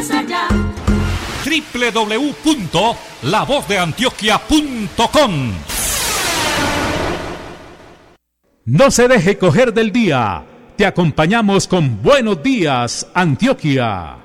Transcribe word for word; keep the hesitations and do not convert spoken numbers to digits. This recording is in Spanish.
allá. doble u doble u doble u punto la voz de antioquia punto com. No se deje coger del día. Te acompañamos con Buenos Días, Antioquia.